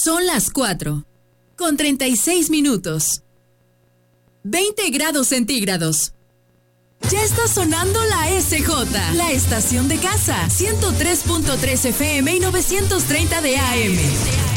Son las 4:36. 20 grados centígrados. Ya está sonando la SJ, la estación de casa. 103.3 FM y 930 de AM.